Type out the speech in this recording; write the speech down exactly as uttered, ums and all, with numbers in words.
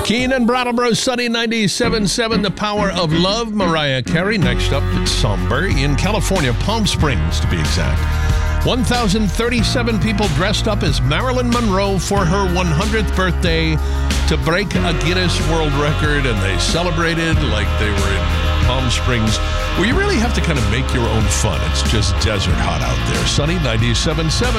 Keene and Brattleboro, sunny ninety-seven point seven, The Power of Love, Mariah Carey. Next up, it's somber in California, Palm Springs to be exact. one thousand thirty-seven people dressed up as Marilyn Monroe for her one hundredth birthday to break a Guinness World Record, and they celebrated like they were in Palm Springs, where you really have to kind of make your own fun. It's just desert hot out there. Sunny ninety-seven point seven.